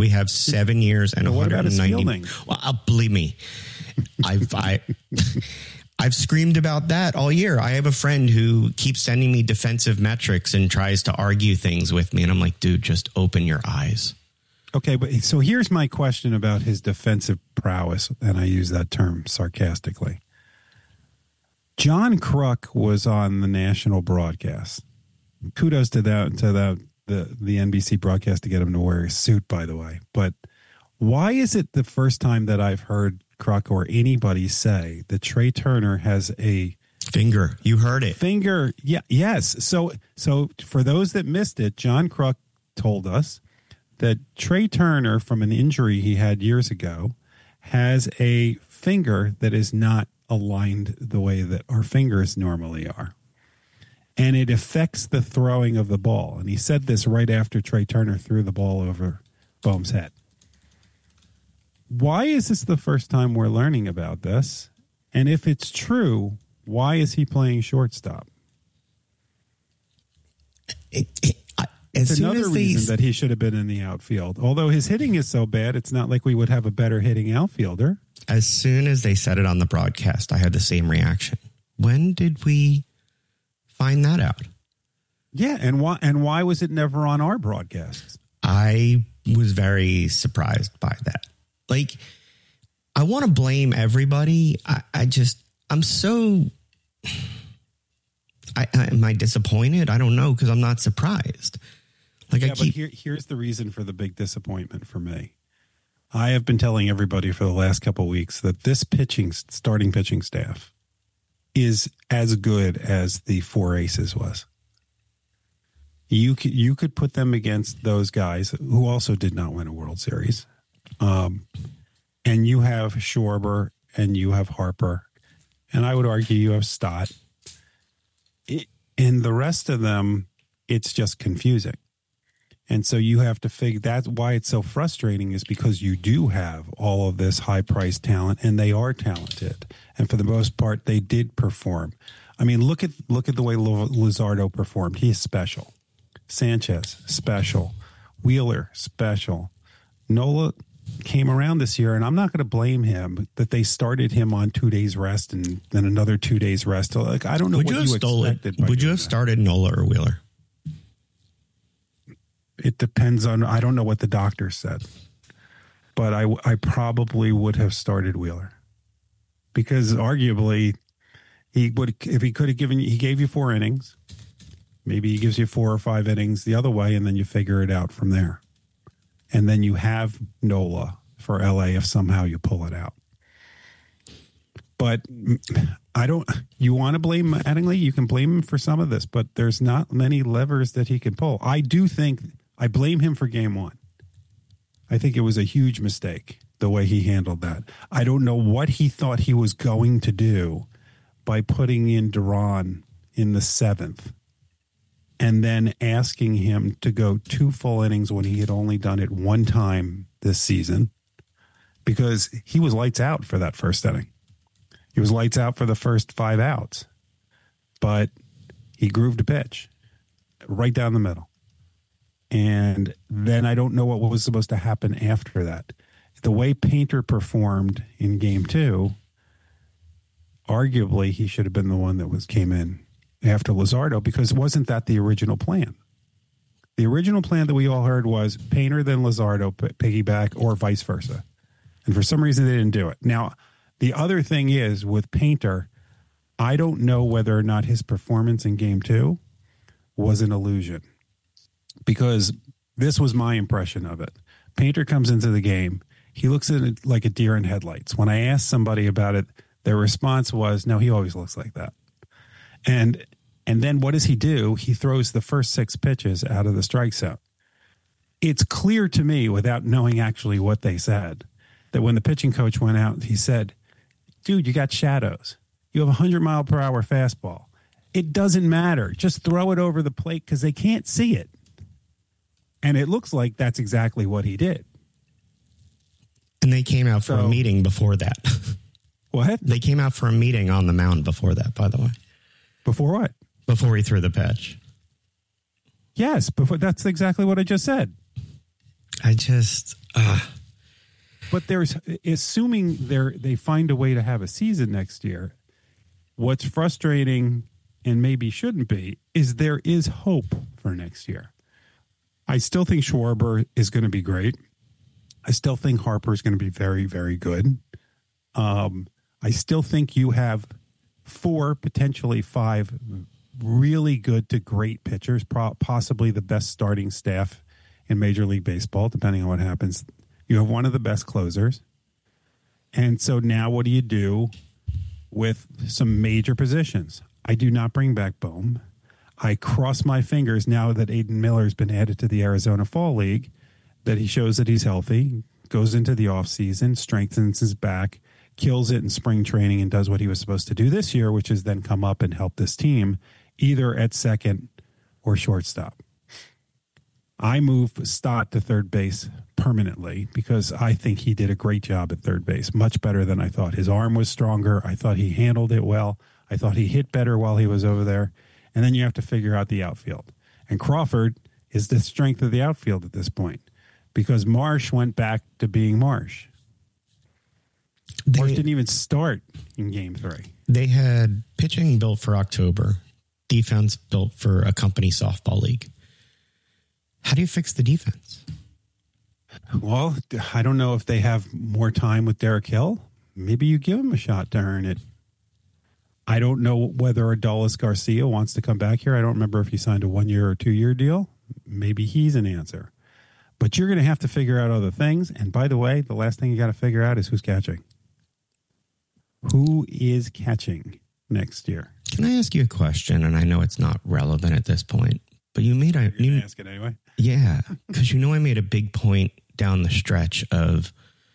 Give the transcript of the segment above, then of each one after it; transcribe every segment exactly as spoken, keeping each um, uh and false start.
We have seven years and well, one hundred ninety. What about his fielding? Well, uh, believe me, I've I, I've screamed about that all year. I have a friend who keeps sending me defensive metrics and tries to argue things with me, and I'm like, dude, just open your eyes. Okay, but so here's my question about his defensive prowess, and I use that term sarcastically. John Kruk was on the national broadcast. Kudos to that to that the the N B C broadcast to get him to wear a suit, by the way. But why is it the first time that I've heard Kruk or anybody say that Trey Turner has a finger? You heard it. Finger, yeah, yes. So so for those that missed it, John Kruk told us that Trey Turner, from an injury he had years ago, has a finger that is not aligned the way that our fingers normally are. And it affects the throwing of the ball. And he said this right after Trey Turner threw the ball over Bohm's head. Why is this the first time we're learning about this? And if it's true, why is he playing shortstop? It, it, I, It's as another soon as reason these, that he should have been in the outfield. Although his hitting is so bad, it's not like we would have a better hitting outfielder. As soon as they said it on the broadcast, I had the same reaction. When did we find that out? Yeah, and why and why was it never on our broadcasts? I was very surprised by that. Like, I want to blame everybody. I, I just, I'm so, I, I, am I disappointed? I don't know, because I'm not surprised. Like, yeah, I keep. But here, here's the reason for the big disappointment for me. I have been telling everybody for the last couple of weeks that this pitching, starting pitching staff is as good as the four aces was. You could, you could put them against those guys who also did not win a World Series. Um, and you have Schwarber and you have Harper, and I would argue you have Stott. It, and the rest of them, it's just confusing. And so you have to figure that's why it's so frustrating, is because you do have all of this high priced talent, and they are talented. And for the most part, they did perform. I mean, look at, look at the way Luzardo performed. He is special. Sanchez, special. Wheeler, special. Nola came around this year, and I'm not going to blame him that they started him on two days rest and then another two days rest. Like, I don't know would what you, you have stolen, expected. Would you have that. started Nola or Wheeler? It depends on, I don't know what the doctor said, but I, I probably would have started Wheeler, because arguably he would, if he could have given you, he gave you four innings. Maybe he gives you four or five innings the other way, and then you figure it out from there. And then you have Nola for L A if somehow you pull it out. But I don't, you want to blame Mattingly? You can blame him for some of this, but there's not many levers that he can pull. I do think, I blame him for game one. I think it was a huge mistake, the way he handled that. I don't know what he thought he was going to do by putting in Duran in the seventh and then asking him to go two full innings when he had only done it one time this season, because he was lights out for that first inning. He was lights out for the first five outs, but he grooved a pitch right down the middle. And then I don't know what was supposed to happen after that. The way Painter performed in game two, arguably he should have been the one that was came in after Luzardo, because wasn't that the original plan? The original plan that we all heard was Painter, then Luzardo, piggyback, or vice versa. And for some reason, they didn't do it. Now, the other thing is, with Painter, I don't know whether or not his performance in game two was an illusion, because this was my impression of it. Painter comes into the game. He looks at it like a deer in headlights. When I asked somebody about it, their response was, no, he always looks like that. And and then what does he do? He throws the first six pitches out of the strike zone. It's clear to me, without knowing actually what they said, that when the pitching coach went out, he said, dude, you got shadows. You have a one hundred mile per hour fastball. It doesn't matter. Just throw it over the plate because they can't see it. And it looks like that's exactly what he did. And they came out for So, a meeting before that. What? They came out for a meeting on the mound before that, by the way. Before what? Before he threw the pitch. Yes, before. That's exactly what I just said. I just, uh, but there's assuming they're they find a way to have a season next year. What's frustrating and maybe shouldn't be is there is hope for next year. I still think Schwarber is going to be great. I still think Harper is going to be very, very good. Um, I still think you have four, potentially five really good to great pitchers, possibly the best starting staff in Major League Baseball, depending on what happens. You have one of the best closers. And so now what do you do with some major positions? I do not bring back Bohm. I cross my fingers now that Aiden Miller has been added to the Arizona Fall League, that he shows that he's healthy, goes into the offseason, strengthens his back, kills it in spring training, and does what he was supposed to do this year, which is then come up and help this team either at second or shortstop. I move Stott to third base permanently because I think he did a great job at third base, much better than I thought. His arm was stronger. I thought he handled it well. I thought he hit better while he was over there. And then you have to figure out the outfield. And Crawford is the strength of the outfield at this point because Marsh went back to being Marsh. They, Marsh didn't even start in game three. They had pitching built for October, defense built for a company softball league. How do you fix the defense? Well, I don't know if they have more time with Derek Hill. Maybe you give him a shot to earn it. I don't know whether Adolis Garcia wants to come back here. I don't remember if he signed a one-year or two-year deal. Maybe he's an answer. But you're going to have to figure out other things. And by the way, the last thing you got to figure out is who's catching. Who is catching next year? Can I ask you a question? And I know it's not relevant at this point, but you made a... You're you, ask it anyway? Yeah, because you know I made a big point down the stretch of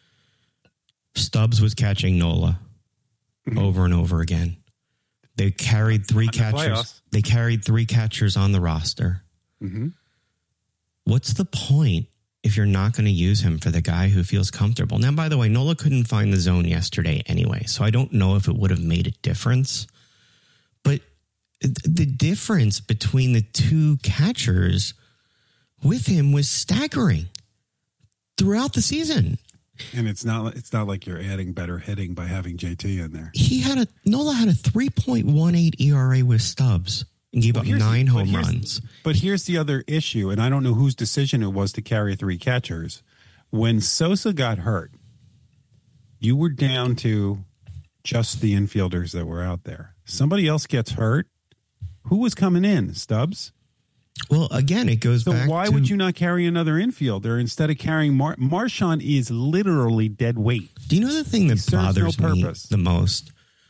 Stubbs was catching Nola mm-hmm. over and over again. They carried three catchers. They carried three catchers on the roster. Mm-hmm. What's the point if you're not going to use him for the guy who feels comfortable? Now, by the way, Nola couldn't find the zone yesterday anyway, so I don't know if it would have made a difference. But the difference between the two catchers with him was staggering throughout the season. And it's not it's not like you're adding better hitting by having J T in there. He had a Nola had a three point one eight E R A with Stubbs and gave well, up nine home but runs. But here's the other issue, and I don't know whose decision it was to carry three catchers. When Sosa got hurt, you were down to just the infielders that were out there. Somebody else gets hurt. Who was coming in? Stubbs? Well, again, it goes so back why to... would you not carry another infielder instead of carrying Mar- Marchand is literally dead weight. Do you know the thing that bothers no me the most?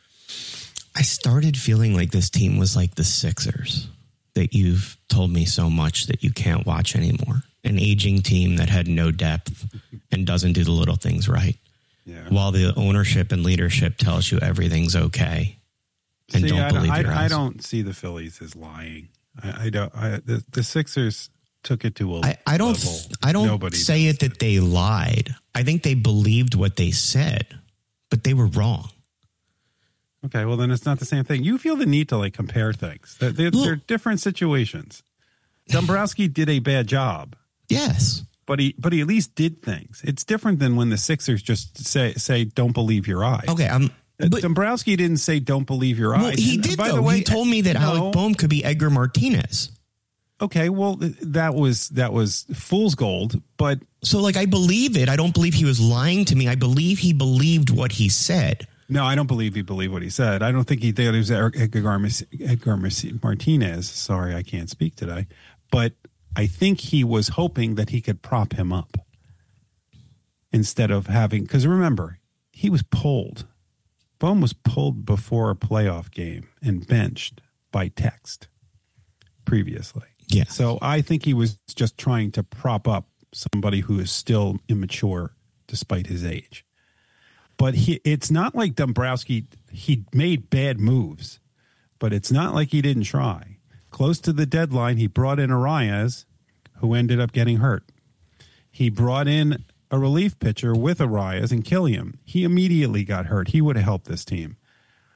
I started feeling like this team was like the Sixers that you've told me so much that you can't watch anymore. An aging team that had no depth and doesn't do the little things right. Yeah. While the ownership and leadership tells you everything's okay. And see, don't I, believe I, your I, eyes. I don't see the Phillies as lying. I, I don't. I, the, the Sixers took it to a I, I don't. level I don't nobody say it it. that they lied. I think they believed what they said, but they were wrong. Okay, well then it's not the same thing. You feel the need to like compare things. They're, they're, well, they're different situations. Dombrowski did a bad job. Yes, but he but he at least did things. It's different than when the Sixers just say say don't believe your eyes. Okay, I'm. But, Dombrowski didn't say don't believe your well, eyes. He and, did, by though. The way, he told me that no. Alec Bohm could be Edgar Martinez. Okay, well, that was that was fool's gold. But so, like, I believe it. I don't believe he was lying to me. I believe he believed what he said. No, I don't believe he believed what he said. I don't think he thought it was Edgar, Edgar Martinez. Sorry, I can't speak today. But I think he was hoping that he could prop him up instead of having, because remember, he was pulled. Bohm was pulled before a playoff game and benched by text previously. Yeah. So I think he was just trying to prop up somebody who is still immature despite his age. But he, it's not like Dombrowski, he made bad moves, but it's not like he didn't try. Close to the deadline, he brought in Arias, who ended up getting hurt. He brought in a relief pitcher with Arias and Killiam. He immediately got hurt. He would have helped this team.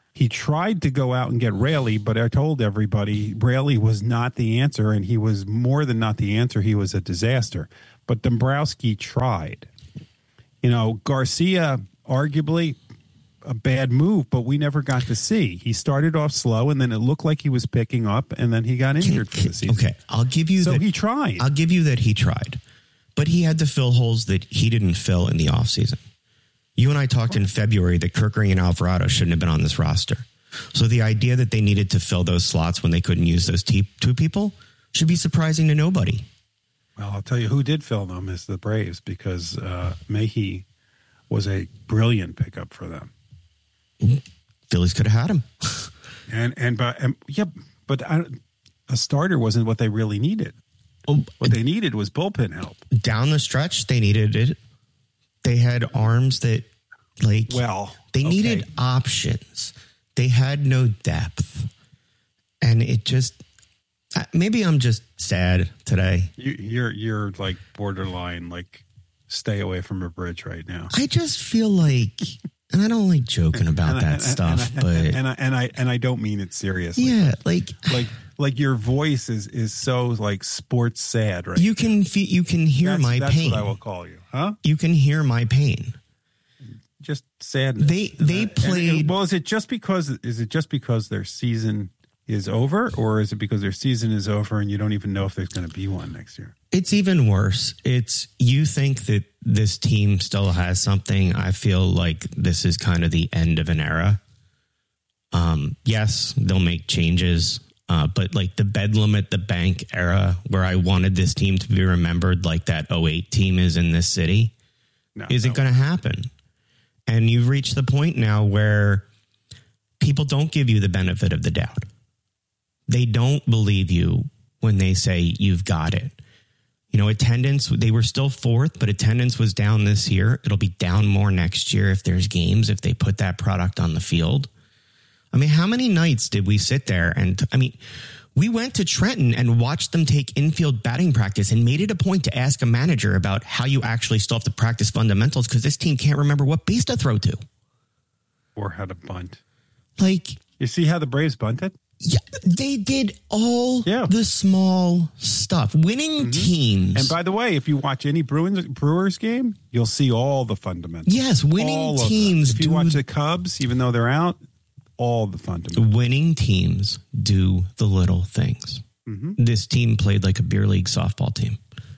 He tried to go out and get Raley, but I told everybody Raley was not the answer, and he was more than not the answer. He was a disaster. But Dombrowski tried. You know, Garcia, arguably a bad move, but we never got to see. He started off slow, and then it looked like he was picking up, and then he got injured for the season. Okay, I'll give you so that. he tried. I'll give you that he tried, but he had to fill holes that he didn't fill in the offseason. You and I talked in February that Kirkering and Alvarado shouldn't have been on this roster. So the idea that they needed to fill those slots when they couldn't use those t- two people should be surprising to nobody. Well, I'll tell you who did fill them is the Braves, because uh, Mayhe was a brilliant pickup for them. Phillies could have had him. and and but and, yeah, but I, a starter wasn't what they really needed. Oh, what they needed was bullpen help. Down the stretch, they needed it. They had arms that, like, well, they okay. needed options. They had no depth. And it just, maybe I'm just sad today. You, you're, you're like borderline, like, stay away from a bridge right now. I just feel like, and I don't like joking about and that I, and, stuff, and I, but. And I, and I, and I don't mean it seriously. Yeah, like. Like, like your voice is, is so like sports sad, right? You can feel, you can hear that's, my that's pain. That's what I will call you, huh? You can hear my pain. Just sadness. They they and, played. And, well, is it just because is it just because their season is over, or is it because their season is over and you don't even know if there's going to be one next year? It's even worse. It's you think that this team still has something. I feel like this is kind of the end of an era. Um, yes, they'll make changes. Uh, but like the Bedlam at the Bank era, where I wanted this team to be remembered like that oh eight team is in this city, no, isn't no. going to happen. And you've reached the point now where people don't give you the benefit of the doubt. They don't believe you when they say you've got it. You know, attendance, they were still fourth, but attendance was down this year. It'll be down more next year if there's games, if they put that product on the field. I mean, how many nights did we sit there? And I mean, we went to Trenton and watched them take infield batting practice and made it a point to ask a manager about how you actually still have to practice fundamentals because this team can't remember what base to throw to. Or how to bunt. Like, you see how the Braves bunted? Yeah, they did all yeah. the small stuff. Winning mm-hmm. teams. And by the way, if you watch any Bruins Brewers game, you'll see all the fundamentals. Yes, winning all teams. If you watch the Cubs, even though they're out, all the fundamentals. Winning teams do the little things. Mm-hmm. This team played like a beer league softball team.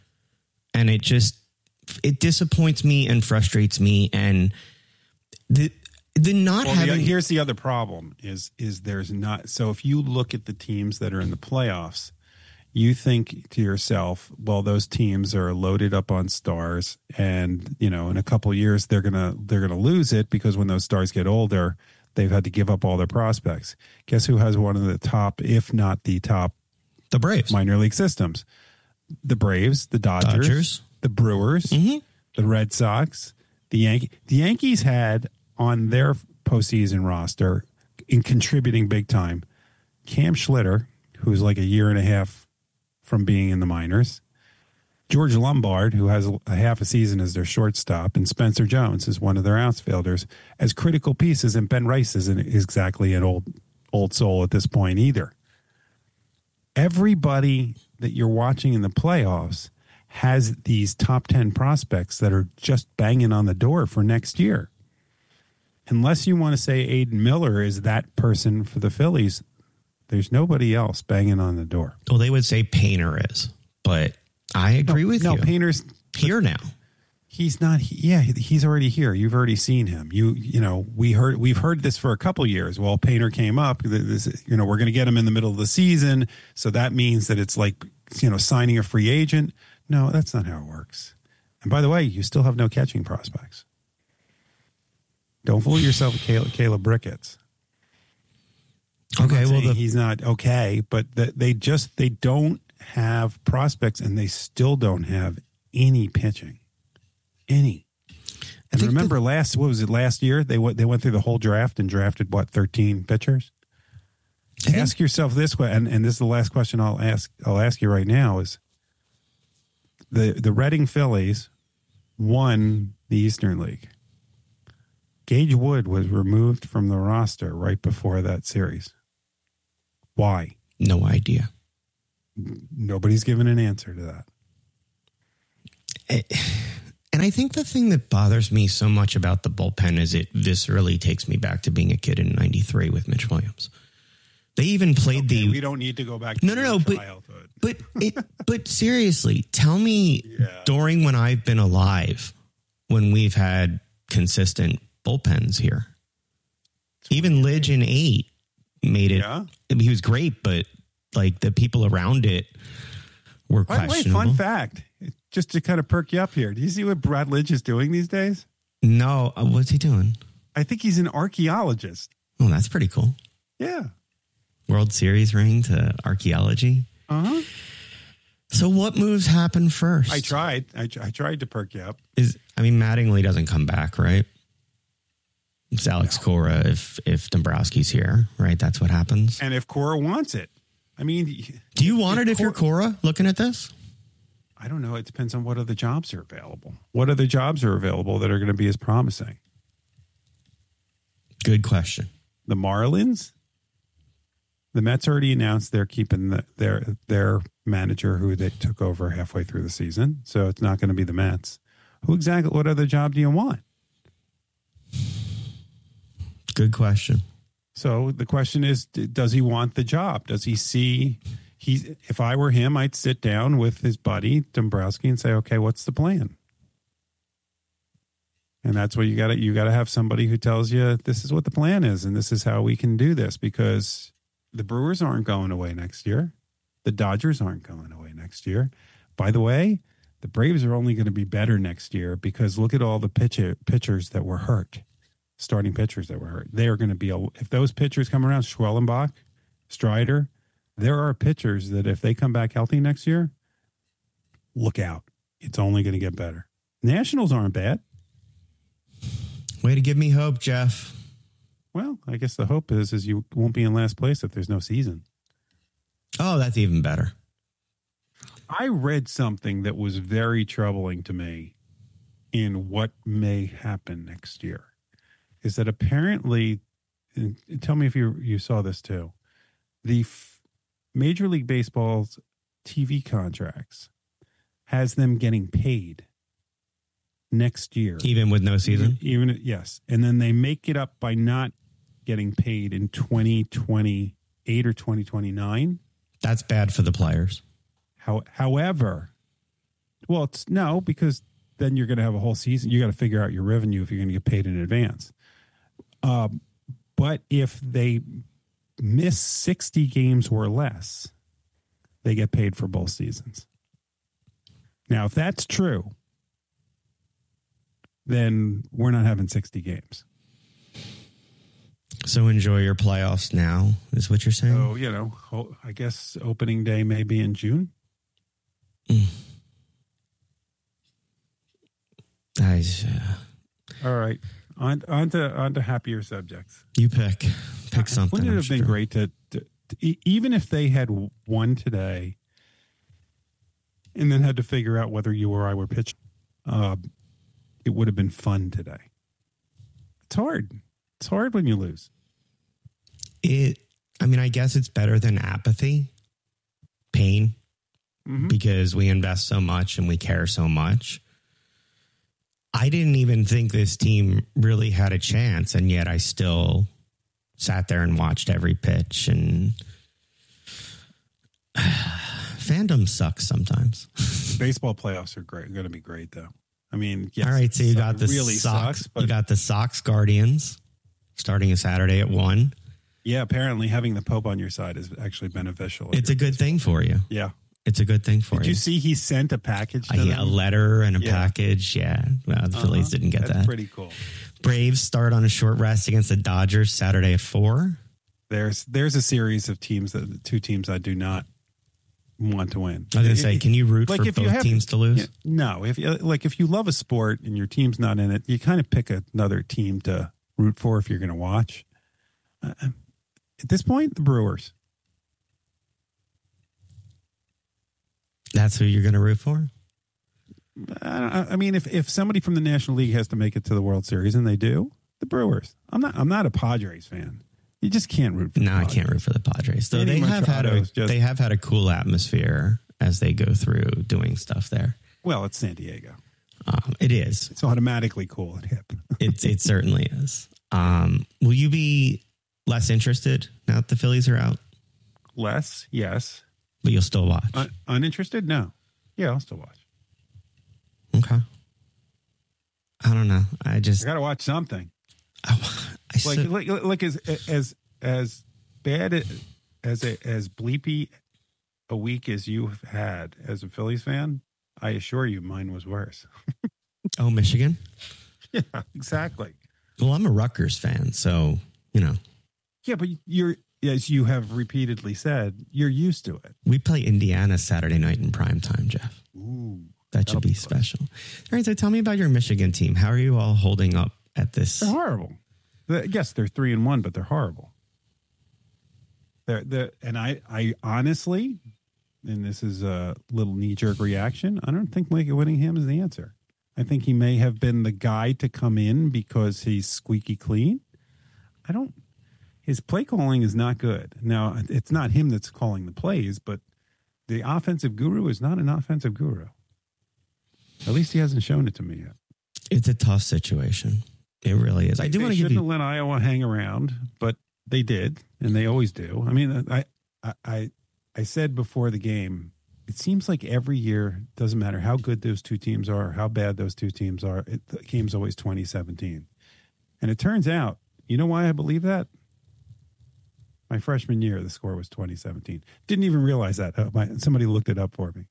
And it just, it disappoints me and frustrates me. And the, the not well, having. The, here's the other problem is, is there's not. So if you look at the teams that are in the playoffs, you think to yourself, well, those teams are loaded up on stars and, you know, in a couple of years, they're going to, they're going to lose it because when those stars get older, they've had to give up all their prospects. Guess who has one of the top, if not the top, the Braves minor league systems? The Braves, the Dodgers, Dodgers. the Brewers, mm-hmm. the Red Sox, the Yankees. The Yankees had on their postseason roster, in contributing big time, Cam Schlitter, who's like a year and a half from being in the minors, George Lombard, who has a half a season as their shortstop, and Spencer Jones is one of their outfielders as critical pieces. And Ben Rice isn't exactly an old old soul at this point either. Everybody that you're watching in the playoffs has these top ten prospects that are just banging on the door for next year. Unless you want to say Aiden Miller is that person for the Phillies, there's nobody else banging on the door. Well, they would say Painter is, but I agree no, with no, you. No, Painter's here now. He's not. Yeah, he's already here. You've already seen him. You, you know, we heard we've heard this for a couple years. Well, Painter came up. This, you know, we're going to get him in the middle of the season, so that means that it's like, you know, signing a free agent. No, that's not how it works. And by the way, you still have no catching prospects. Don't fool yourself with Caleb, Caleb Ricketts. Okay, well, the, he's not okay, but the, they just they don't have prospects, and they still don't have any pitching, any. And remember, the, last what was it last year? They went they went through the whole draft and drafted what thirteen pitchers. Think, ask yourself this way, and, and this is the last question I'll ask. I'll ask you right now: is the the Reading Phillies won the Eastern League? Gage Wood was removed from the roster right before that series. Why? No idea. Nobody's given an answer to that. It, and I think the thing that bothers me so much about the bullpen is it viscerally takes me back to being a kid in ninety-three with Mitch Williams. They even played okay, the... We don't need to go back to no, no, no, but, childhood. But, it, but seriously, tell me yeah. during when I've been alive, when we've had consistent bullpens here. Even Lidge in eight made it. Yeah. I mean, he was great, but like the people around it were By the way, questionable. fun fact, just to kind of perk you up here. Do you see what Brad Lidge is doing these days? No, uh, what's he doing? I think he's an archaeologist. Oh, that's pretty cool. Yeah. World Series ring to archaeology. Uh-huh. So what moves happen first? I tried. I, I tried to perk you up. Is I mean, Mattingly doesn't come back, right? It's Alex no. Cora if if Dombrowski's here, right? That's what happens. And if Cora wants it. I mean... Do you want if it if Cora, you're Cora looking at this? I don't know. It depends on what other jobs are available. What other jobs are available that are going to be as promising? Good question. The Marlins? The Mets already announced they're keeping the, their their manager who they took over halfway through the season. So it's not going to be the Mets. Who exactly, what other job do you want? Good question. So the question is, does he want the job? Does he see, he, if I were him, I'd sit down with his buddy Dombrowski and say, okay, what's the plan? And that's what you got to, you got to have somebody who tells you this is what the plan is. And this is how we can do this, because the Brewers aren't going away next year. The Dodgers aren't going away next year. By the way, the Braves are only going to be better next year because look at all the pitcher, pitchers that were hurt, starting pitchers that were hurt. They are going to be, a, if those pitchers come around, Schwellenbach, Strider, there are pitchers that if they come back healthy next year, look out. It's only going to get better. Nationals aren't bad. Way to give me hope, Jeff. Well, I guess the hope is is you won't be in last place if there's no season. Oh, that's even better. I read something that was very troubling to me in what may happen next year. Is that apparently, and tell me if you you saw this too, the f- Major League Baseball's T V contracts has them getting paid next year. Even with no season? Even, even yes. And then they make it up by not getting paid in twenty twenty-eight or twenty twenty-nine. That's bad for the players. How, however, well, it's no, because then you're going to have a whole season. You got to figure out your revenue if you're going to get paid in advance. Um, but if they miss sixty games or less, they get paid for both seasons. Now, if that's true, then we're not having sixty games. So enjoy your playoffs now, is what you're saying? So, you know, I guess opening day may be in June. Mm. I, uh, All right. On, on, to, on to happier subjects. You pick. Pick something. Wouldn't it have I'm been sure. great to, to, to, even if they had won today and then had to figure out whether you or I were pitching, uh, it would have been fun today. It's hard. It's hard when you lose. It, I mean, I guess it's better than apathy, pain, Mm-hmm. because we invest so much and we care so much. I didn't even think this team really had a chance, and yet I still sat there and watched every pitch. And fandom sucks sometimes. Baseball playoffs are great. Going to be great, though. I mean, yes, all right. So you it got the really Sox. sucks, but you got the Sox Guardians starting a Saturday at one. yeah, apparently having the Pope on your side is actually beneficial. It's a good thing for you. Yeah. It's a good thing for Did you. you see he sent a package to Uh, yeah, them? a letter and a Yeah. package. Yeah. Well, the Phillies Uh-huh. didn't get That's that. pretty cool. Braves start on a short rest against the Dodgers Saturday at four. There's there's a series of teams that two teams I do not want to win. I was going to say, can you root Like for if you both have- teams to lose? Yeah, no, if you like if you love a sport and your team's not in it, you kind of pick another team to root for if you're going to watch. Uh, at this point, the Brewers. That's who you're going to root for? I, don't- I mean, if if somebody from the National League has to make it to the World Series, and they do, The Brewers. I'm not. I'm not a Padres fan. You just can't root for No, the I Padres. can't root for the Padres. Though Manny they have had a Machado's just- they have had a cool atmosphere as they go through doing stuff there. Well, it's San Diego. Um, it is. It's automatically cool and hip. It it certainly is. Um, will you be less interested now that the Phillies are out? Less, yes. But you'll still watch. Un- uninterested? No. Yeah, I'll still watch. Okay. I don't know. I just I got to watch something. I, I Like, so- like, like as as as bad as a, as bleepy a week as you've had as a Phillies fan, I assure you, mine was worse. oh, Michigan. Yeah, exactly. Well, I'm a Rutgers fan, so you know Yeah, but you're, as you have repeatedly said, you're used to it. we play Indiana Saturday night in prime time, Jeff. Ooh, That that'll should be, be close. special. All right, so tell me about your Michigan team. How are you all holding up at this? They're horrible. The- yes, they're three and one, but they're horrible. They're, they're, and I, I honestly, and this is a little knee jerk reaction, I don't think Mike Whittingham is the answer. I think he may have been the guy to come in because he's squeaky clean. I don't, his play calling is not good. Now, it's not him that's calling the plays, but the offensive guru is not an offensive guru. At least he hasn't shown it to me yet. It's a tough situation. It really is. I do They want to give shouldn't you. have let Iowa hang around, but they did, and they always do. I mean, I, I, I, I said before the game, it seems like every year, doesn't matter how good those two teams are, or how bad those two teams are, it, the game's always twenty seventeen. And it turns out, you know why I believe that? My freshman year, the score was twenty seventeen. Didn't even realize that. Uh, my, somebody looked it up for me.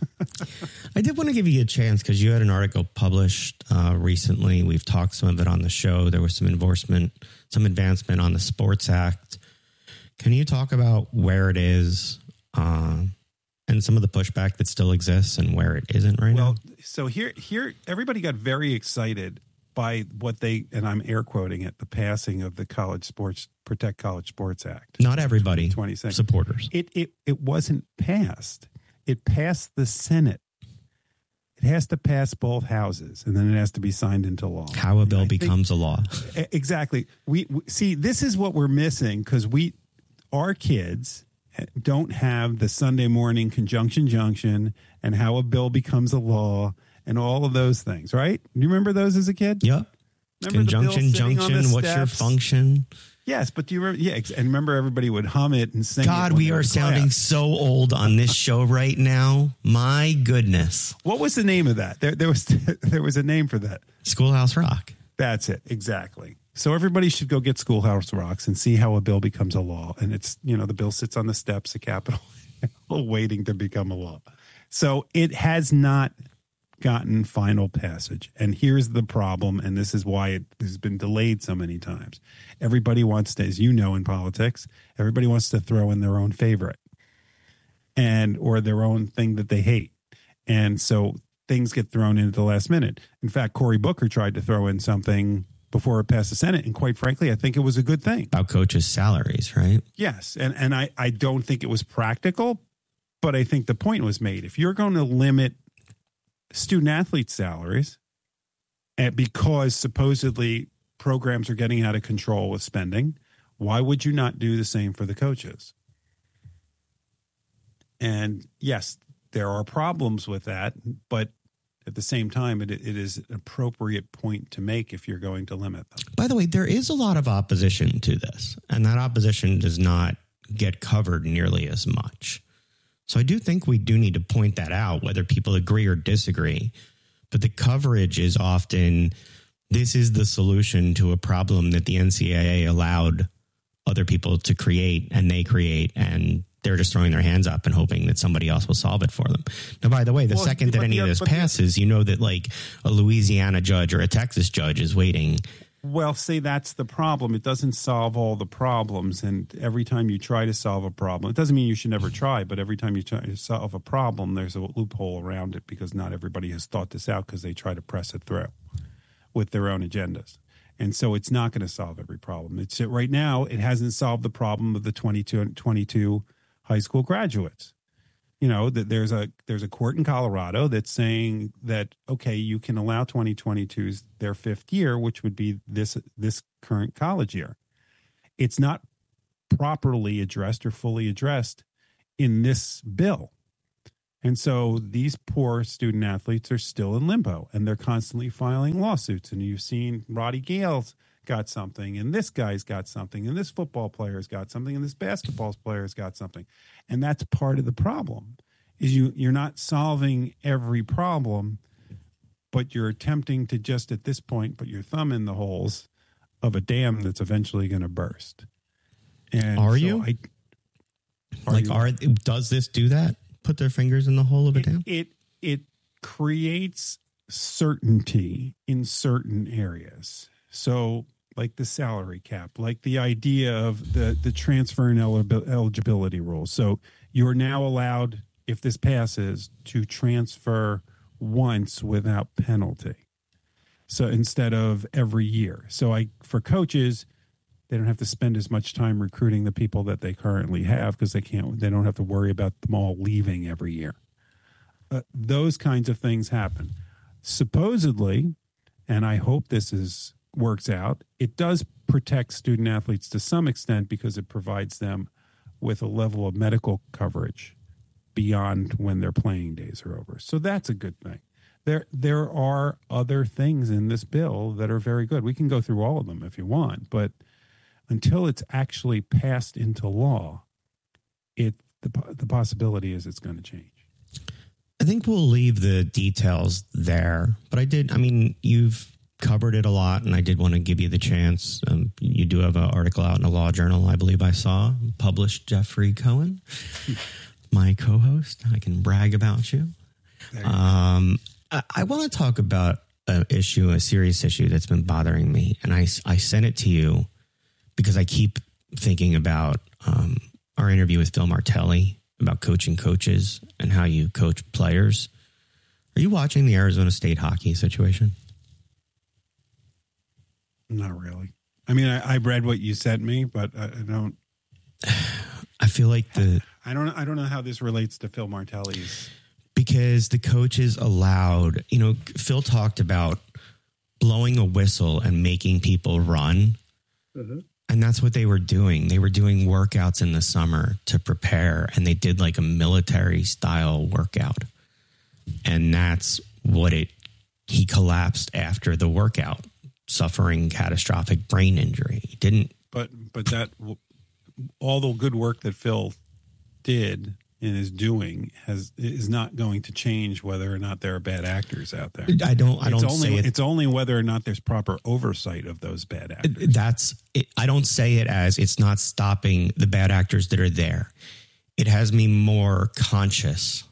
I did want to give you a chance because you had an article published uh, recently. We've talked some of it on the show. There was some enforcement, some advancement on the Sports Act. Can you talk about where it is uh, and some of the pushback that still exists and where it isn't right Well, now? so here, here, everybody got very excited by what they, and I'm air quoting it, the passing of the College Sports Protect College Sports Act. Not everybody, twenty seconds. supporters. It it it wasn't passed. It passed the Senate. It has to pass both houses, and then it has to be signed into law. How a bill I think- becomes a law. E- Exactly. We, we see this is what we're missing because we, our kids, don't have the Sunday morning conjunction junction and how a bill becomes a law and all of those things. Right? Do you remember those as a kid? Yep. Remember the bill Conjunction, sitting on the junction, what's your steps? function? Yes, but do you remember? Yeah, ex- and remember everybody would hum it and sing. it God, when we they were are in sounding class. so old on this show right now. My goodness. What was the name of that? There, there was there was a name for that. Schoolhouse Rock. That's it, exactly. So everybody should go get Schoolhouse Rocks and see how a bill becomes a law. And it's, you know, the bill sits on the steps of Capitol Hill waiting to become a law. So it has not gotten final passage. And here's the problem, and this is why it has been delayed so many times. Everybody wants to, as you know in politics, everybody wants to throw in their own favorite and or their own thing that they hate. And so things get thrown in at the last minute. In fact, Cory Booker tried to throw in something before it passed the Senate. And quite frankly, I think it was a good thing. About coaches' salaries, right? Yes. And and I, I don't think it was practical, but I think the point was made. If you're going to limit student athlete salaries and because supposedly programs are getting out of control with spending, why would you not do the same for the coaches? And yes, there are problems with that, but at the same time, it, it is an appropriate point to make if you're going to limit them. By the way, there is a lot of opposition to this, and that opposition does not get covered nearly as much. So I do think we do need to point that out, whether people agree or disagree. But the coverage is often, this is the solution to a problem that the N C double A allowed other people to create, and they create, and they're just throwing their hands up and hoping that somebody else will solve it for them. Now, by the way, the Well, second that but any the- of this but the- passes, you know that like a Louisiana judge or a Texas judge is waiting. Well, see, that's the problem. It doesn't solve all the problems. And every time you try to solve a problem, it doesn't mean you should never try, but every time you try to solve a problem, there's a loophole around it because not everybody has thought this out because they try to press it through with their own agendas. And so it's not going to solve every problem. It's right now, it hasn't solved the problem of the twenty-two, twenty-two high school graduates. you know, that there's a there's a court in Colorado that's saying that, okay, you can allow twenty twenty-twos their fifth year, which would be this this current college year. It's not properly addressed or fully addressed in this bill. And so these poor student athletes are still in limbo, and they're constantly filing lawsuits. And you've seen Roddy Gale's got something, and this guy's got something, and this football player's got something, and this basketball player's got something. And that's part of the problem, is you, you're not solving every problem, but you're attempting to just at this point put your thumb in the holes of a dam that's eventually going to burst. And are so you? I, are like, you? are does this do that? Put their fingers in the hole of a It, dam? it it creates certainty in certain areas. So, like the salary cap, like the idea of the the transfer and eligibility rules. So you're now allowed, if this passes, to transfer once without penalty. So instead of every year. So I for coaches, they don't have to spend as much time recruiting the people that they currently have because they can't. They don't have to worry about them all leaving every year. Uh, those kinds of things happen. Supposedly, and I hope this is works out, it does protect student athletes to some extent because it provides them with a level of medical coverage beyond when their playing days are over. So that's a good thing. There, there are other things in this bill that are very good. We can go through all of them if you want, but until it's actually passed into law, it the the possibility is it's going to change. I think we'll leave the details there, but I did. I mean, you've covered it a lot, and I did want to give you the chance. Um, you do have an article out in a law journal, I believe I saw, published. Jeffrey Cohen, my co-host. I can brag about you. you um, I, I want to talk about an issue, a serious issue that's been bothering me, and I I sent it to you because I keep thinking about um, our interview with Phil Martelli about coaching coaches and how you coach players. Are you watching the Arizona State hockey situation? Not really. I mean, I, I read what you sent me, but I, I don't. I feel like the. I don't. I don't know how this relates to Phil Martelli's. Because the coaches allowed, you know, Phil talked about blowing a whistle and making people run. Mm-hmm. And that's what they were doing. They were doing workouts in the summer to prepare, and they did like a military style workout. And that's what it, he collapsed after the workout, suffering catastrophic brain injury. He didn't. But, but that, all the good work that Phil did and is doing has is not going to change whether or not there are bad actors out there. I don't. I don't it's only, say it. It's only whether or not there's proper oversight of those bad actors. That's. It, I don't say it as it's not stopping the bad actors that are there. It has me more conscious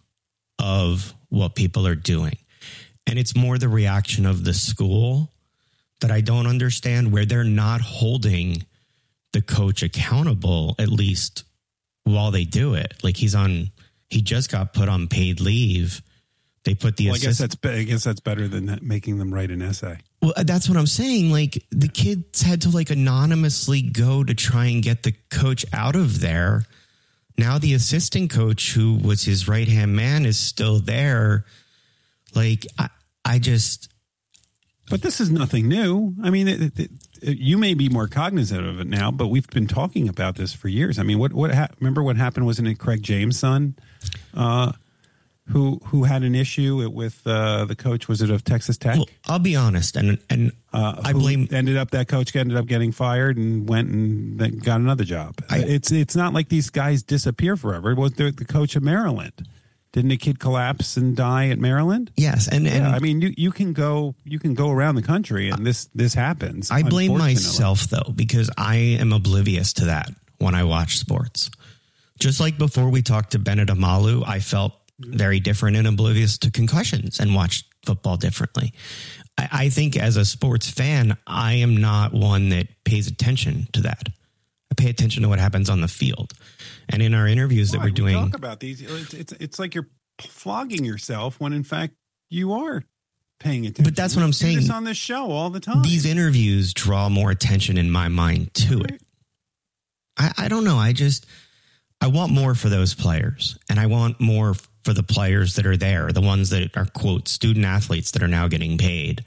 of what people are doing, and it's more the reaction of the school that I don't understand, where they're not holding the coach accountable, at least while they do it. Like he's on, he just got put on paid leave. They put the, well, I guess that's, I guess that's better than making them write an essay. Well, that's what I'm saying. Like the kids had to like anonymously go to try and get the coach out of there. Now the assistant coach, who was his right hand man, is still there. Like I, I just, but this is nothing new. I mean, it, it, it, you may be more cognizant of it now, but we've been talking about this for years. I mean, what what ha- remember what happened? Wasn't it Craig James' son, uh, who who had an issue with uh, the coach? Was it of Texas Tech? Well, I'll be honest, and and uh, I blame ended up that coach ended up getting fired and went and then got another job. I, it's it's not like these guys disappear forever. It was the, the coach of Maryland. Didn't a kid collapse and die at Maryland? Yes, and, and yeah, I mean, you, you can go you can go around the country, and this this happens. I blame myself though, because I am oblivious to that when I watch sports. Just like before we talked to Bennett Amalu, I felt very different and oblivious to concussions and watched football differently. I, I think as a sports fan, I am not one that pays attention to that. I pay attention to what happens on the field. And in our interviews Why? that we're doing, we talk about these. It's, it's it's like you're flogging yourself when in fact you are paying attention. But that's what I'm saying. Do this on this show all the time. These interviews draw more attention in my mind to right. it. I, I don't know. I just I want more for those players, and I want more for the players that are there, the ones that are, quote, student athletes that are now getting paid,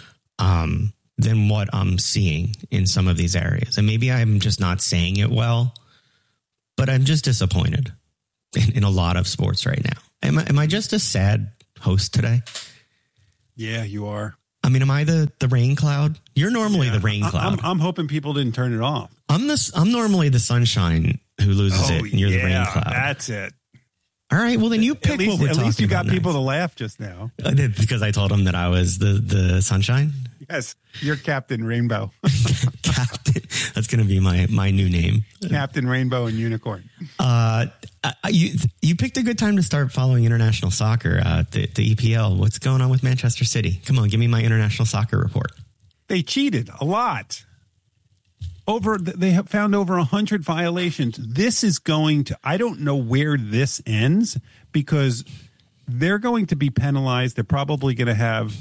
um, than what I'm seeing in some of these areas. And maybe I'm just not saying it well, but I'm just disappointed in, in a lot of sports right now. Am I, am I just a sad host today? Yeah, you are. I mean, am I the, the rain cloud? You're normally Yeah. the rain cloud. I'm, I'm hoping people didn't turn it off. I'm this. I'm normally the sunshine who loses Oh, it, and you're yeah, the rain cloud. That's it. All right. Well, then you pick At least, what we're at talking least you got about people next. to laugh just now. I did, because I told them that I was the the sunshine Yes, you're Captain Rainbow. captain. That's going to be my my new name. Captain Rainbow and Unicorn. Uh, I- you you picked a good time to start following international soccer. Uh, the the E P L. What's going on with Manchester City? Come on, give me my international soccer report. They cheated a lot. Over, they have found over a hundred violations. This is going to, I don't know where this ends, because they're going to be penalized. They're probably going to have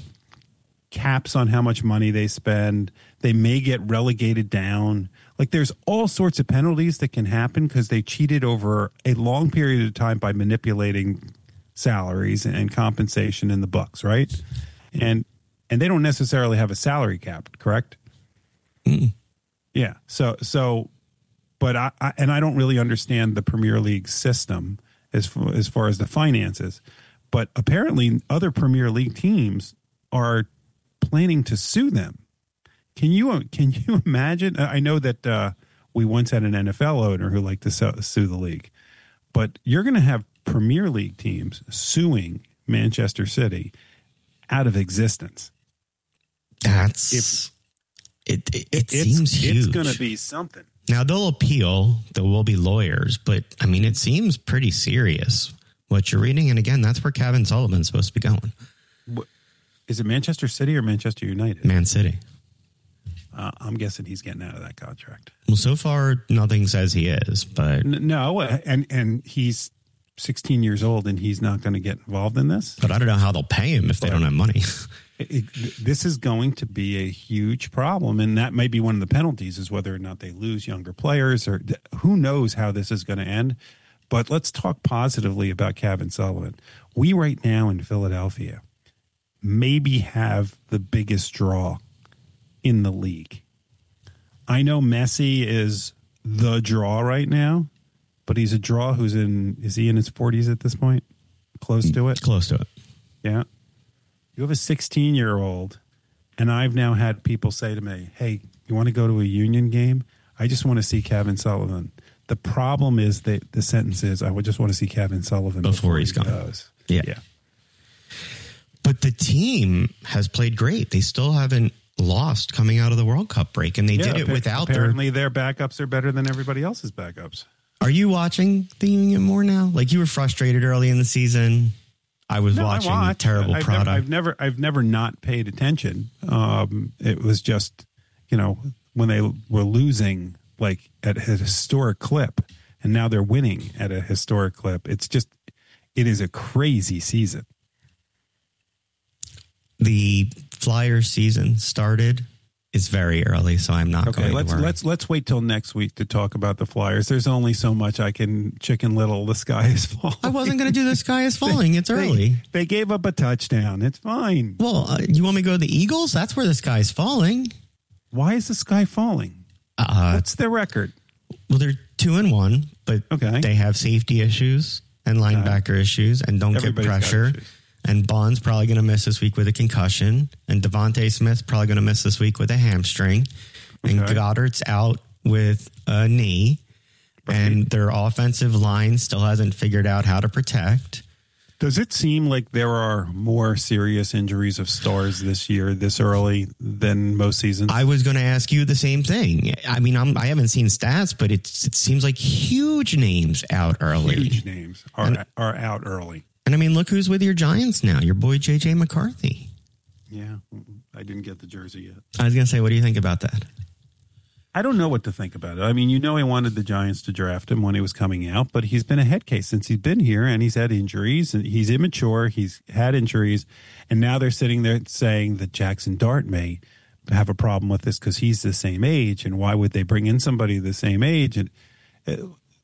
caps on how much money they spend. They may get relegated down. Like, there's all sorts of penalties that can happen because they cheated over a long period of time by manipulating salaries and compensation in the books, right? And and they don't necessarily have a salary cap, correct? Mm. Yeah. So, so, but I, I, and I don't really understand the Premier League system as far, as far as the finances, but apparently other Premier League teams are planning to sue them. Can you, can you imagine? I know that uh, we once had an N F L owner who liked to sue, sue the league, but you're going to have Premier League teams suing Manchester City out of existence. That's If- it. It, it It's, seems huge. it's going to be something. Now they'll appeal. There will be lawyers, but I mean, it seems pretty serious what you're reading. And again, that's where Kevin Sullivan's supposed to be going. Is it Manchester City or Manchester United? Man City. Uh, I'm guessing he's getting out of that contract. Well, so far nothing says he is, but N- No, and and he's sixteen years old, and he's not going to get involved in this. but I don't know how they'll pay him if they don't have money. It, it, this is going to be a huge problem, and that may be one of the penalties, is whether or not they lose younger players, or who knows how this is going to end. But let's talk positively about Kevin Sullivan. We right now in Philadelphia maybe have the biggest draw in the league. I know Messi is the draw right now, but he's a draw who's in, is he in his forties at this point? Close to it? Close to it. Yeah. You have a sixteen-year-old, and I've now had people say to me, hey, you want to go to a Union game? I just want to see Kevin Sullivan. The problem is that the sentence is, I would just want to see Kevin Sullivan Before before, he's he gone. goes. Yeah. Yeah. But the team has played great. They still haven't lost coming out of the World Cup break, and they Yeah, did it appa- without their. apparently their backups are better than everybody else's backups. Are you watching the Union more now? Like, you were frustrated early in the season. I was No, I watching watch. terrible I've product. Never, I've never, I've never not paid attention. Um, it was just, you know, when they were losing like at a historic clip, and now they're winning at a historic clip. It's just, it is a crazy season. The Flyers season started. It's very early, so I'm not Okay, going let's to worry. let's let's wait till next week to talk about the Flyers. There's only so much I can chicken little. The sky is falling. I wasn't going to do the sky is falling. It's They- early. They gave up a touchdown. It's fine. Well, uh, you want me to go to the Eagles? That's where the sky's falling. Why is the sky falling? Uh, What's their record? well, they're two and one, but Okay. they have safety issues and linebacker issues, and don't get Everybody's got pressure. issues. And Bond's probably going to miss this week with a concussion, and Devontae Smith probably going to miss this week with a hamstring, and Okay. Goddard's out with a knee, and their offensive line still hasn't figured out how to protect. Does it seem like there are more serious injuries of stars this year, this early, than most seasons? I was going to ask you the same thing. I mean, I'm, I haven't seen stats, but it's, it seems like huge names out early. Huge names are are out early. And I mean, look who's with your Giants now. Your boy J J McCarthy. Yeah, I didn't get the jersey yet. I was going to say, what do you think about that? I don't know what to think about it. I mean, you know, he wanted the Giants to draft him when he was coming out, but he's been a head case since he's been here, and he's had injuries, and he's immature. He's had injuries, and now they're sitting there saying that Jackson Dart may have a problem with this because he's the same age, and why would they bring in somebody the same age? And uh,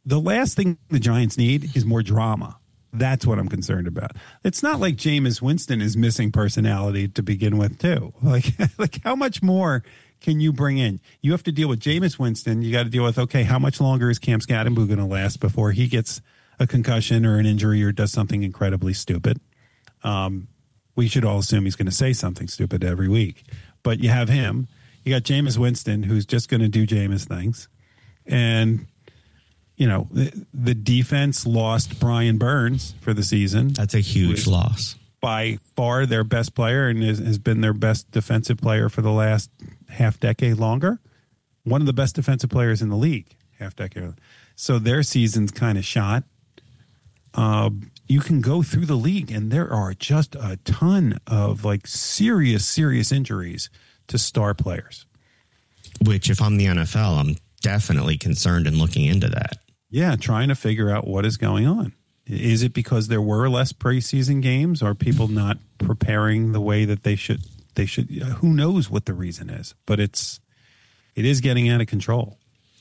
the last thing the Giants need is more drama. That's what I'm concerned about. It's not like Jameis Winston is missing personality to begin with, too. Like, like how much more can you bring in? You have to deal with Jameis Winston. You got to deal with, okay, how much longer is Cam Scattenboo going to last before he gets a concussion or an injury or does something incredibly stupid? Um, we should all assume he's going to say something stupid every week. But you have him. You got Jameis Winston, who's just going to do Jameis things. And... You know, the, the defense lost Brian Burns for the season. That's a huge loss. By far their best player and is, has been their best defensive player for the last half decade longer. One of the best defensive players in the league, half decade. So their season's kind of shot. Uh, you can go through the league and there are just a ton of like serious, serious injuries to star players. Which, if I'm the N F L, I'm definitely concerned and looking into that. Yeah, trying to figure out what is going on. Is it because there were less preseason games? Are people not preparing the way that they should? They should. Who knows what the reason is? But it's it is getting out of control.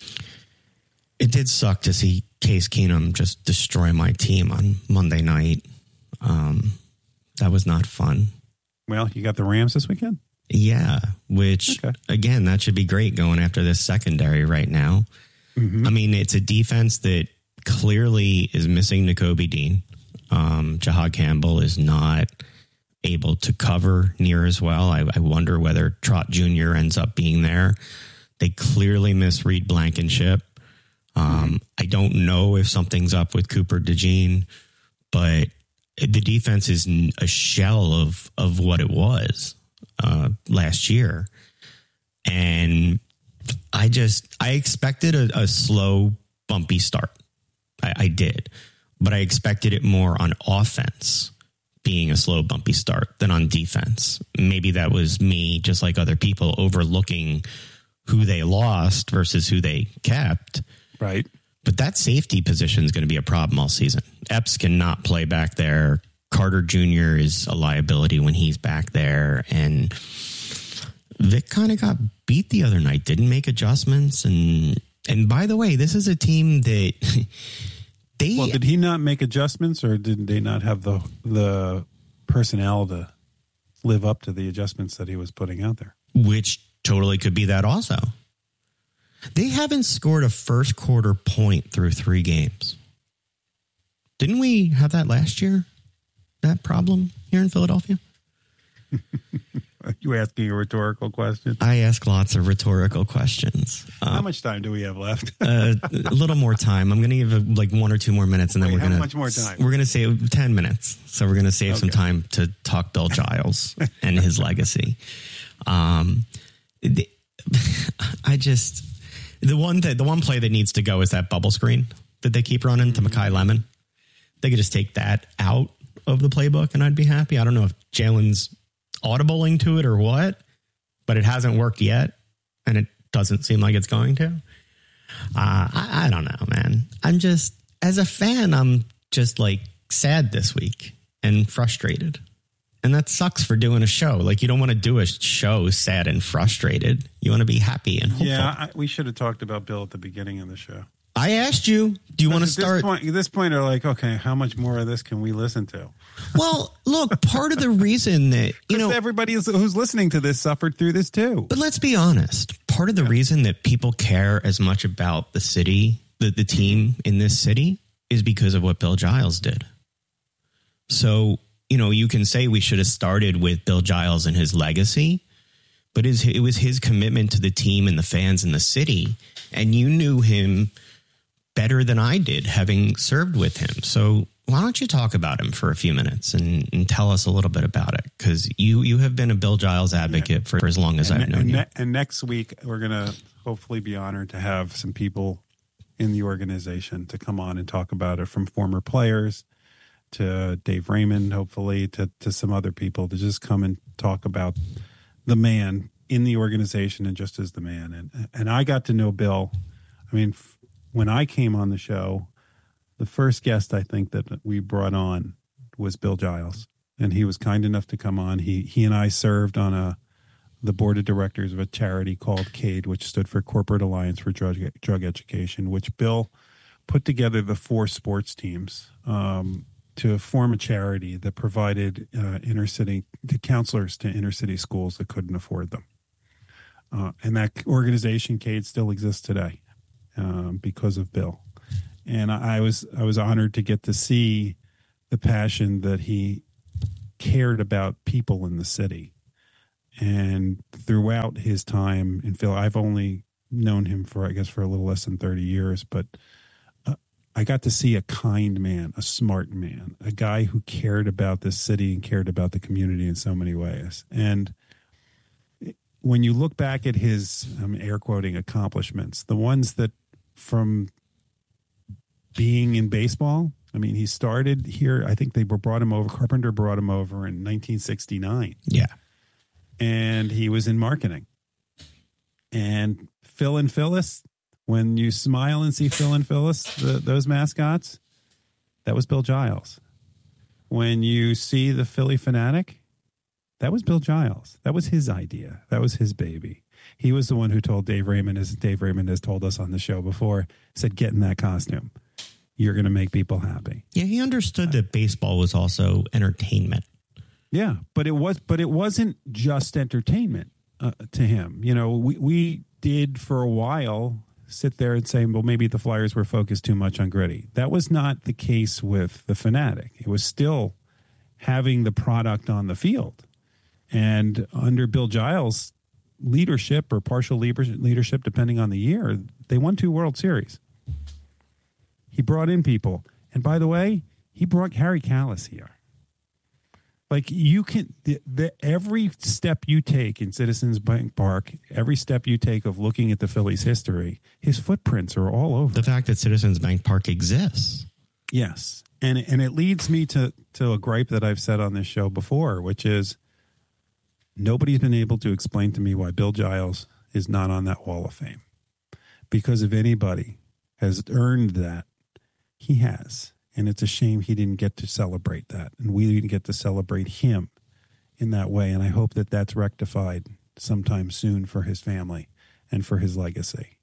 It did suck to see Case Keenum just destroy my team on Monday night. Um, that was not fun. Well, you got the Rams this weekend? Yeah, which, okay. Again, that should be great going after this secondary right now. Mm-hmm. I mean, it's a defense that clearly is missing Nakobe Dean. Um, Jahad Campbell is not able to cover near as well. I, I wonder whether Trot Junior ends up being there. They clearly miss Reed Blankenship. Um, mm-hmm. I don't know if something's up with Cooper DeJean, but the defense is a shell of, of what it was uh, last year. And I just, I expected a, a slow, bumpy start. I, I did, but I expected it more on offense being a slow, bumpy start than on defense. Maybe that was me, just like other people, overlooking who they lost versus who they kept. Right. But that safety position is going to be a problem all season. Epps cannot play back there. Carter Junior is a liability when he's back there. And Vic kind of got beat the other night, didn't make adjustments. And and by the way, this is a team that they... Well, did he not make adjustments, or did they not have the the personnel to live up to the adjustments that he was putting out there? Which totally could be that also. They haven't scored a first quarter point through three games. Didn't we have that last year? That problem here in Philadelphia? Are you asking a rhetorical question? I ask lots of rhetorical questions. How um, much time do we have left? uh, a little more time. I'm going to give a, like one or two more minutes, and then Wait, we're going to. How much more time? We're going to save ten minutes. So we're going to save okay. some time to talk Bill Giles and his legacy. Um, the, I just the one that the one play that needs to go is that bubble screen that they keep running to Mekhi Lemon. They could just take that out of the playbook, and I'd be happy. I don't know if Jalen's audibling to it or what, but it hasn't worked yet, and it doesn't seem like it's going to. Uh, I, I don't know, man. I'm just, as a fan, I'm just like sad this week and frustrated. And that sucks for doing a show. Like, you don't want to do a show sad and frustrated. You want to be happy and hopeful. Yeah, I, we should have talked about Bill at the beginning of the show. I asked you, do you want to start? This point, at this point, they're like, okay, how much more of this can we listen to? Well, look, part of the reason that, you know, everybody who's listening to this suffered through this too. But let's be honest. Part of the yeah. reason that people care as much about the city, the, the team in this city, is because of what Bill Giles did. So, you know, you can say we should have started with Bill Giles and his legacy, but it was his commitment to the team and the fans in the city. And you knew him better than I did, having served with him. So why don't you talk about him for a few minutes and, and tell us a little bit about it? Because you, you have been a Bill Giles advocate yeah. for, for as long as and, I've known and you. Ne- and next week, we're going to hopefully be honored to have some people in the organization to come on and talk about it, from former players to Dave Raymond, hopefully, to, to some other people, to just come and talk about the man in the organization and just as the man. And, and I got to know Bill. I mean, f- when I came on the show, the first guest I think that we brought on was Bill Giles, and he was kind enough to come on. He he and I served on a the board of directors of a charity called CADE, which stood for Corporate Alliance for Drug Drug Education, which Bill put together the four sports teams um, to form a charity that provided uh, inner city to counselors to inner city schools that couldn't afford them. Uh, and that organization, Cade, still exists today um, because of Bill. And I, I was I was honored to get to see the passion that he cared about people in the city. And throughout his time in Phil, I've only known him for, I guess, for a little less than thirty years, but uh, I got to see a kind man, a smart man, a guy who cared about this city and cared about the community in so many ways. And when you look back at his, I'm air quoting, accomplishments, the ones that from being in baseball, I mean, he started here, I think they were brought him over, Carpenter brought him over in nineteen sixty-nine. Yeah. And he was in marketing. And Phil and Phyllis, when you smile and see Phil and Phyllis, the, those mascots, that was Bill Giles. When you see the Philly Fanatic, that was Bill Giles. That was his idea. That was his baby. He was the one who told Dave Raymond, as Dave Raymond has told us on the show before, said, get in that costume. You're going to make people happy. Yeah, he understood that baseball was also entertainment. Yeah, but it was, but it wasn't just entertainment uh, to him. You know, we we did for a while sit there and say, well, maybe the Flyers were focused too much on Gritty. That was not the case with the Fanatic. It was still having the product on the field. And under Bill Giles' leadership or partial leadership, depending on the year, they won two World Series. He brought in people. And by the way, he brought Harry Kalas here. Like you can, the, the, every step you take in Citizens Bank Park, every step you take of looking at the Phillies' history, his footprints are all over. The fact that Citizens Bank Park exists. Yes. And, and it leads me to, to a gripe that I've said on this show before, which is nobody's been able to explain to me why Bill Giles is not on that Wall of Fame. Because if anybody has earned that, he has. And it's a shame he didn't get to celebrate that. And we didn't get to celebrate him in that way. And I hope that that's rectified sometime soon for his family and for his legacy.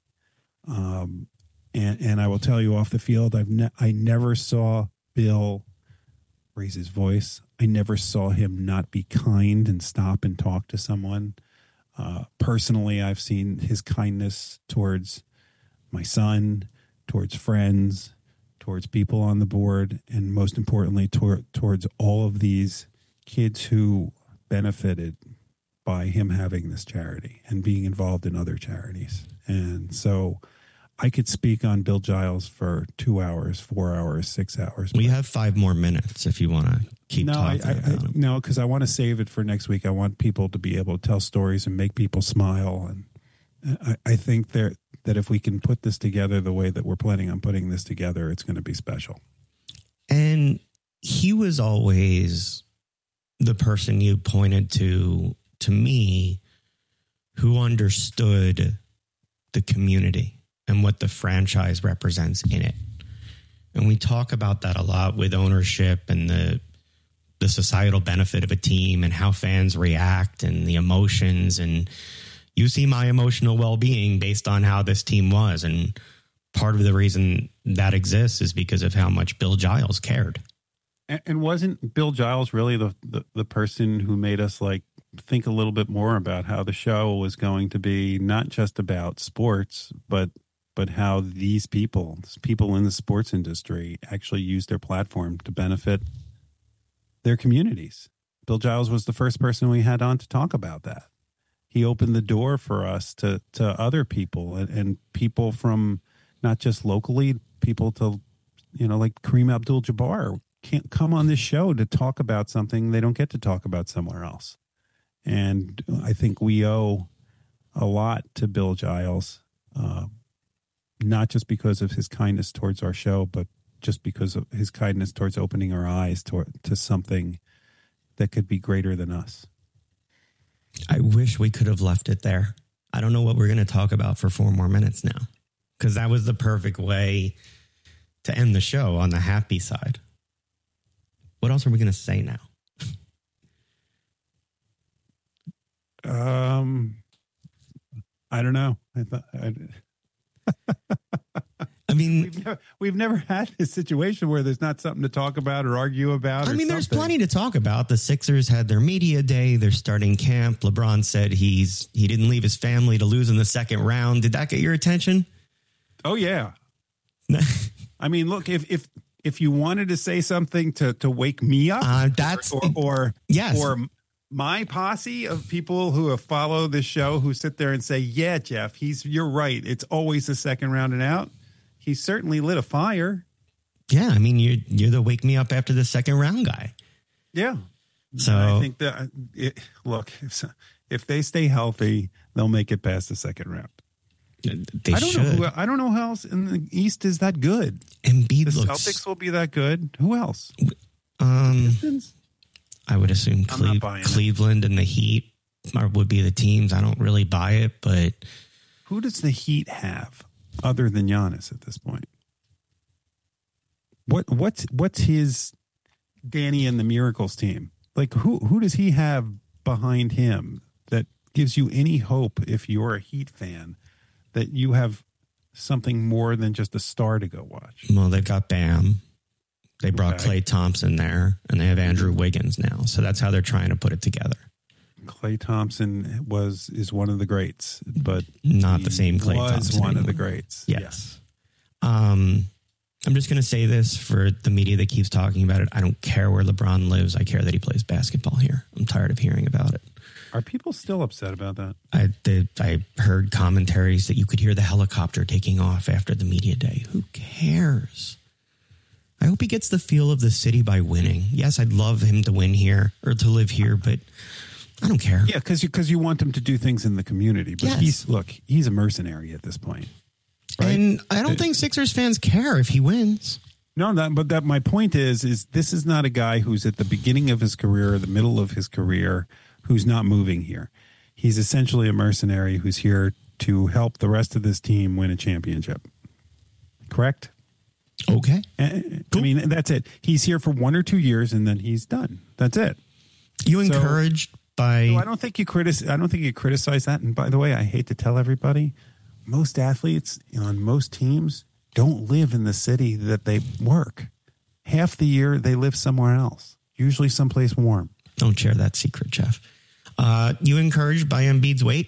Um, and, and I will tell you off the field, I've ne- I never saw Bill raise his voice. I never saw him not be kind and stop and talk to someone. Uh, personally, I've seen his kindness towards my son, towards friends, towards people on the board, and most importantly, tor- towards all of these kids who benefited by him having this charity and being involved in other charities. And so I could speak on Bill Giles for two hours, four hours, six hours. We have five more minutes if you want to keep no, talking I, I, about I, him. No, because I want to save it for next week. I want people to be able to tell stories and make people smile. And I, I think there that if we can put this together the way that we're planning on putting this together, it's going to be special. And he was always the person you pointed to, to me, who understood the community and what the franchise represents in it. And we talk about that a lot with ownership and the the societal benefit of a team and how fans react and the emotions. And you see my emotional well-being based on how this team was. And part of the reason that exists is because of how much Bill Giles cared. And, and wasn't Bill Giles really the, the, the person who made us like think a little bit more about how the show was going to be not just about sports, but but how these people, people in the sports industry actually use their platform to benefit their communities. Bill Giles was the first person we had on to talk about that. He opened the door for us to, to other people and, and people from not just locally, people to, you know, like Kareem Abdul-Jabbar can't come on this show to talk about something they don't get to talk about somewhere else. And I think we owe a lot to Bill Giles, uh, not just because of his kindness towards our show, but just because of his kindness towards opening our eyes to, to something that could be greater than us. I wish we could have left it there. I don't know what we're going to talk about for four more minutes now, because that was the perfect way to end the show on the happy side. What else are we going to say now? Um, I don't know. I thought. I, I mean, we've we've never, we've never had this situation where there's not something to talk about or argue about. I or mean, there's something. plenty to talk about. The Sixers had their media day. They're starting camp. LeBron said he's he didn't leave his family to lose in the second round. Did that get your attention? Oh, yeah. I mean, look, if if if you wanted to say something to, to wake me up, uh, that's or, or, or yes. or my posse of people who have followed the show who sit there and say, yeah, Jeff, he's you're right. It's always the second round and out. He certainly lit a fire. Yeah, I mean, you're you're the wake me up after the second round guy. Yeah. So I think that it, look, if, if they stay healthy, they'll make it past the second round. They I don't should. know. Who, I don't know who else in the East is that good. Embiid The looks. Celtics will be that good. Who else? Um, Pistons? I would assume I'm not Cle- buying it. Cleveland and the Heat are, would be the teams. I don't really buy it, but Who does the Heat have other than Giannis at this point? What what's what's his Danny and the Miracles team? Like who who does he have behind him that gives you any hope if you're a Heat fan that you have something more than just a star to go watch? well, they've got Bam. They brought Okay. Klay Thompson there, and they have Andrew Wiggins now. So that's how they're trying to put it together. Klay Thompson was is one of the greats, but Not he the same Klay was Thompson one of the anymore. greats. Yes. Um, I'm just going to say this for the media that keeps talking about it. I don't care where LeBron lives. I care that he plays basketball here. I'm tired of hearing about it. Are people still upset about that? I did, I heard commentaries that you could hear the helicopter taking off after the media day. Who cares? I hope he gets the feel of the city by winning. Yes, I'd love him to win here or to live here, but I don't care. Yeah, because you because you want him to do things in the community. But Yes. he's look, he's a mercenary at this point. Right? And I don't think Sixers fans care if he wins. No, that but that my point is is this is not a guy who's at the beginning of his career or the middle of his career who's not moving here. He's essentially a mercenary who's here to help the rest of this team win a championship. Correct? Okay. And, I mean, that's it. He's here for one or two years and then he's done. That's it. You So- encouraged by... So I don't think you critic. I don't think you criticize that. And by the way, I hate to tell everybody, most athletes on most teams don't live in the city that they work. Half the year they live somewhere else, usually someplace warm. Don't share that secret, Jeff. Uh, you encouraged by Embiid's weight?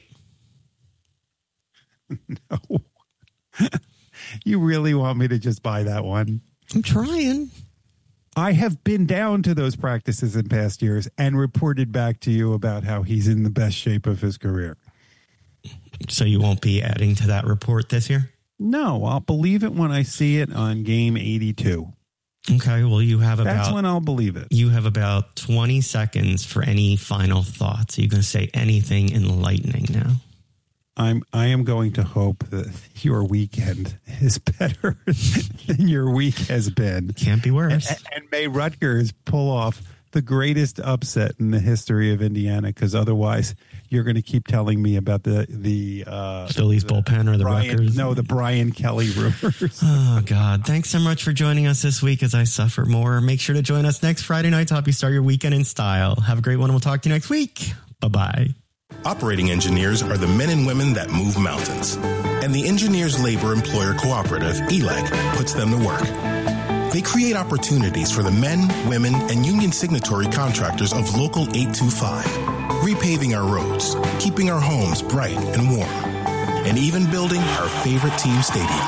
No. You really want me to just buy that one? I'm trying. I have been down to those practices in past years and reported back to you about how he's in the best shape of his career. So you won't be adding to that report this year? No, I'll believe it when I see it on game eighty-two. Okay, well, you have That's about when I'll believe it. you have about twenty seconds for any final thoughts. Are you going to say anything enlightening now? I'm I am going to hope that your weekend is better than your week has been. Can't be worse. And, and may Rutgers pull off the greatest upset in the history of Indiana, because otherwise you're going to keep telling me about the the uh, Phillies the bullpen or the Brian, Rutgers? no, the Brian Kelly rumors. Oh, God. Thanks so much for joining us this week as I suffer more. Make sure to join us next Friday night to help you start your weekend in style. Have a great one, and we'll talk to you next week. Bye-bye. Operating engineers are the men and women that move mountains. And the Engineers Labor Employer Cooperative, E L E C, puts them to work. They create opportunities for the men, women, and union signatory contractors of Local eight two five, repaving our roads, keeping our homes bright and warm, and even building our favorite team stadium.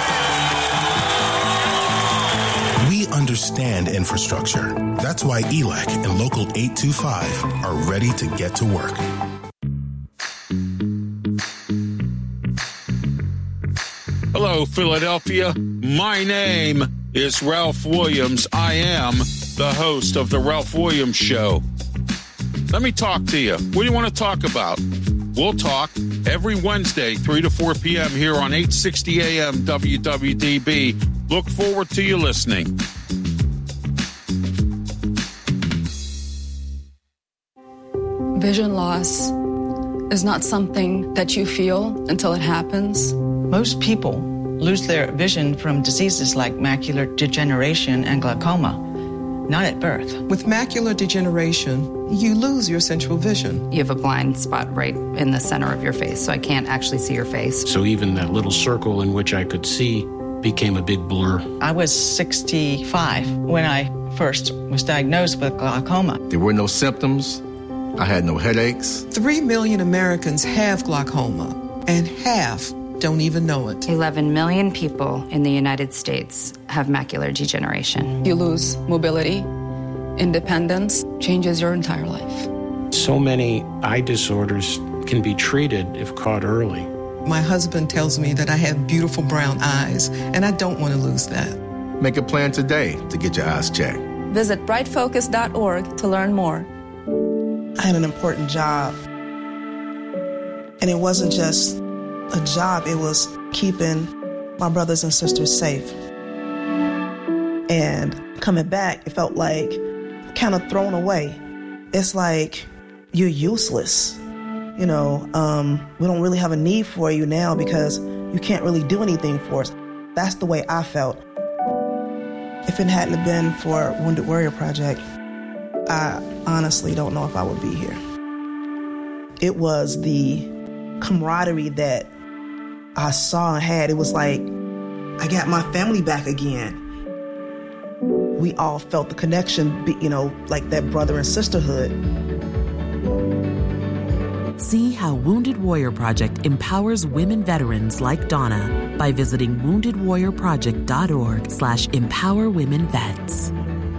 We understand infrastructure. That's why E L E C and Local eight two five are ready to get to work. Hello, Philadelphia. My name is Ralph Williams. I am the host of The Ralph Williams Show. Let me talk to you. What do you want to talk about? We'll talk every Wednesday, three to four p.m. here on eight sixty A M W W D B. Look forward to you listening. Vision loss is not something that you feel until it happens. Most people lose their vision from diseases like macular degeneration and glaucoma, not at birth. With macular degeneration, you lose your central vision. You have a blind spot right in the center of your face, so I can't actually see your face. So even that little circle in which I could see became a big blur. I was sixty-five when I first was diagnosed with glaucoma. There were no symptoms. I had no headaches. Three million Americans have glaucoma, and half don't even know it. eleven million people in the United States have macular degeneration. You lose mobility, independence, changes your entire life. So many eye disorders can be treated if caught early. My husband tells me that I have beautiful brown eyes, and I don't want to lose that. Make a plan today to get your eyes checked. Visit bright focus dot org to learn more. I had an important job, and it wasn't just a job, it was keeping my brothers and sisters safe. And coming back, it felt like kind of thrown away. It's like you're useless. You know, um, we don't really have a need for you now because you can't really do anything for us. That's the way I felt. If it hadn't been for Wounded Warrior Project, I honestly don't know if I would be here. It was the camaraderie that I saw and had. It was like I got my family back again. We all felt the connection, you know, like that brother and sisterhood. See how Wounded Warrior Project empowers women veterans like Donna by visiting wounded warrior project dot org slash empower women vets.